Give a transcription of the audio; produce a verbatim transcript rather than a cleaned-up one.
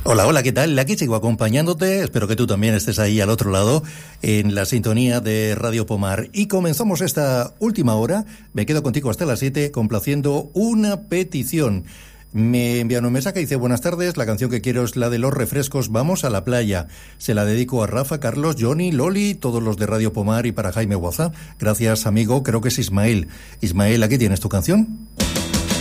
Hola, hola, ¿qué tal? Aquí sigo acompañándote, espero que tú también estés ahí al otro lado, en la sintonía de Radio Pomar. Y comenzamos esta última hora, me quedo contigo hasta las siete, complaciendo una petición. Me envían un mensaje, dice: buenas tardes, la canción que quiero es la de los refrescos, vamos a la playa. Se la dedico a Rafa, Carlos, Johnny, Loli, todos los de Radio Pomar y para Jaime Guaza. Gracias, amigo, creo que es Ismael. Ismael, ¿aquí tienes tu canción?